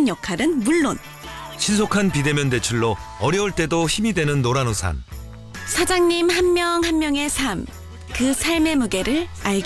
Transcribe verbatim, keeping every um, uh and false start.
역할은 물론 신속한 비대면 대출로 어려울 때도 힘이 되는 노란우산. 사장님 한 명 한 명의 삶, 그 삶의 무게를 알기